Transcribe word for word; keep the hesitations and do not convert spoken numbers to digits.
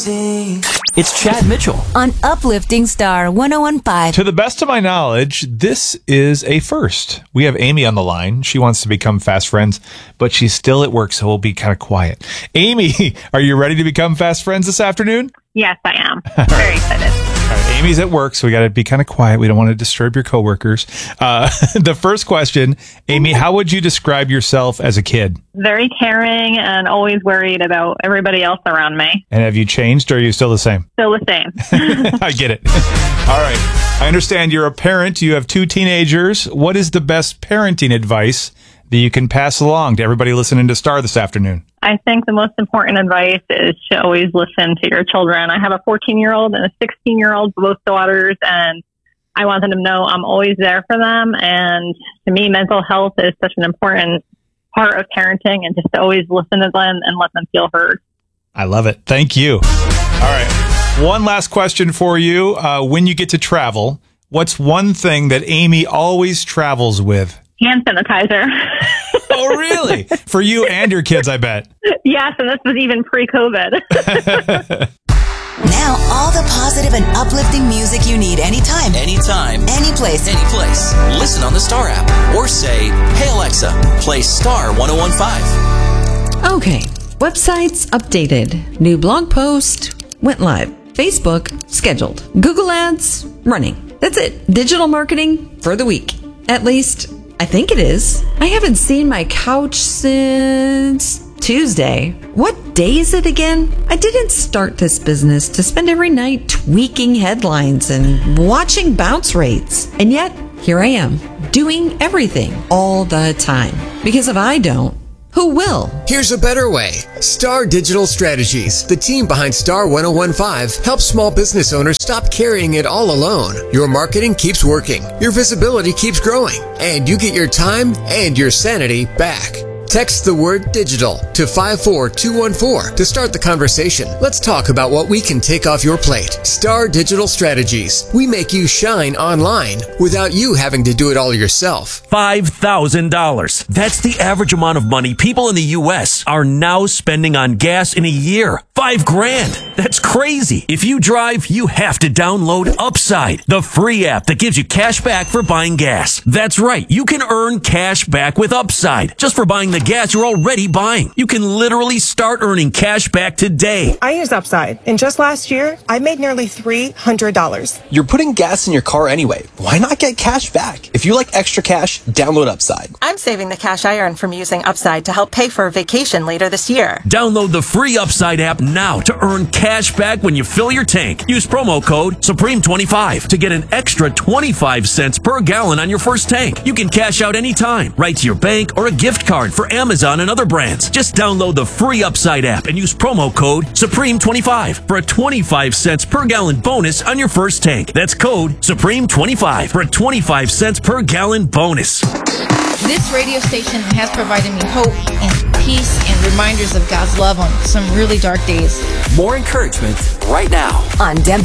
see. It's Chad Mitchell on Uplifting Star one oh one point five. To the best of my knowledge, this is a first. We have Amy on the line. She wants to become fast friends, but she's still at work, so we'll be kind of quiet. Amy, are you ready to become fast friends this afternoon? Yes, I am. Very excited. All right, Amy's at work, so we got to be kind of quiet. We don't want to disturb your coworkers. Uh, the first question, Amy, how would you describe yourself as a kid? Very caring and always worried about everybody else around me. And have you changed, or are you still the same? Still the same. I get it. All right. I understand you're a parent. You have two teenagers. What is the best parenting advice that you can pass along to everybody listening to Star this afternoon? I think the most important advice is to always listen to your children. I have a fourteen-year-old and a sixteen-year-old, both daughters, and I want them to know I'm always there for them. And to me, mental health is such an important part of parenting, and just to always listen to them and let them feel heard. I love it. Thank you. All right. One last question for you. Uh, when you get to travel, what's one thing that Amy always travels with? Hand sanitizer. Oh, really? For you and your kids, I bet. Yes, and this was even pre-COVID. Now, all the positive and uplifting music you need anytime. anytime, Any place. any place. Listen on the Star app or say, "Hey Alexa, play Star one oh one point five." Okay, websites updated. New blog post went live. Facebook scheduled. Google Ads running. That's it. Digital marketing for the week. At least, I think it is. I haven't seen my couch since Tuesday. What day is it again? I didn't start this business to spend every night tweaking headlines and watching bounce rates. And yet, here I am, doing everything all the time. Because if I don't, who will? Here's a better way. Star Digital Strategies, the team behind Star one oh one point five, helps small business owners stop carrying it all alone. Your marketing keeps working, your visibility keeps growing, and you get your time and your sanity back. Text the word digital to five four two one four to start the conversation. Let's talk about what we can take off your plate. Star Digital Strategies. We make you shine online without you having to do it all yourself. five thousand dollars. That's the average amount of money people in the U S are now spending on gas in a year. Five grand. That's crazy. If you drive, you have to download Upside, the free app that gives you cash back for buying gas. That's right. You can earn cash back with Upside just for buying the gas you're already buying. You can literally start earning cash back today. I use Upside, and just last year, I made nearly three hundred dollars. You're putting gas in your car anyway. Why not get cash back? If you like extra cash, download Upside. I'm saving the cash I earn from using Upside to help pay for a vacation later this year. Download the free Upside app now to earn cash back when you fill your tank. Use promo code Supreme twenty-five to get an extra twenty-five cents per gallon on your first tank. You can cash out anytime, right to your bank or a gift card for Amazon and other brands. Just download the free Upside app and use promo code Supreme twenty-five for a twenty-five cents per gallon bonus on your first tank. That's code Supreme twenty-five for a twenty-five cents per gallon bonus. This radio station has provided me hope and peace and reminders of God's love on some really dark days. More encouragement right now On Denver